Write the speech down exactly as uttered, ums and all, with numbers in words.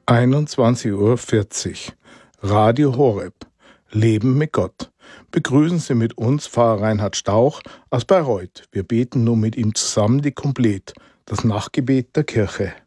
einundzwanzig Uhr vierzig Radio Horeb. Leben mit Gott. Begrüßen Sie mit uns Pfarrer Reinhard Stauch aus Bayreuth. Wir beten nun mit ihm zusammen die Komplet, das Nachtgebet der Kirche.